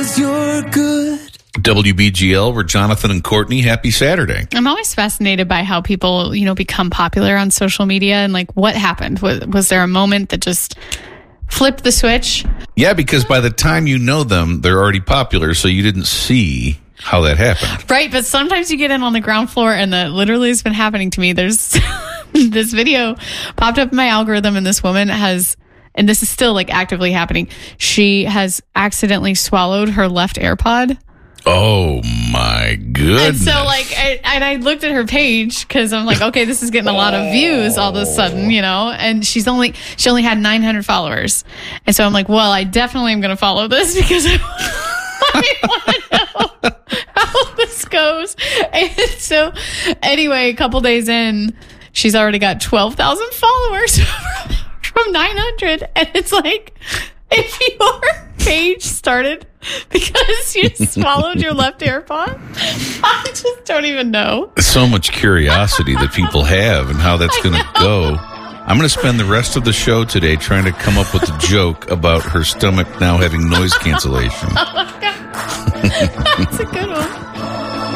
'cause you're good. WBGL, we're Jonathan and Courtney. Happy Saturday. I'm always fascinated by how people, become popular on social media and like what happened. Was there a moment that just flipped the switch? Yeah, because by the time you know them, they're already popular, so you didn't see how that happened. Right, but sometimes you get in on the ground floor, and that literally has been happening to me. There's this video popped up in my algorithm, and this woman has, and this is still like actively happening, she has accidentally swallowed her left AirPod. Oh my goodness. And so I looked at her page because I'm like, okay, this is getting a lot of views all of a sudden, and she only had 900 followers. And so I'm like, well, I definitely am going to follow this because I want to know how this goes. And so anyway, a couple days in, she's already got 12,000 followers from 900. And it's like, if your page started because you swallowed your left AirPod, I just don't even know. So much curiosity that people have and how that's going to go. I'm going to spend the rest of the show today trying to come up with a joke about her stomach now having noise cancellation. Oh my God. That's a good one.